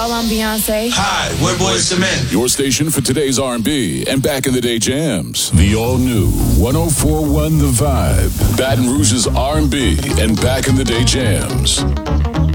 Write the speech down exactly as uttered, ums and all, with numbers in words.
y'all, I'm Beyonce. Hi, we're Boyz two Men. Your station for today's R and B and back-in-the-day jams. The all-new one oh four point one The Vibe. Baton Rouge's R and B and back-in-the-day jams.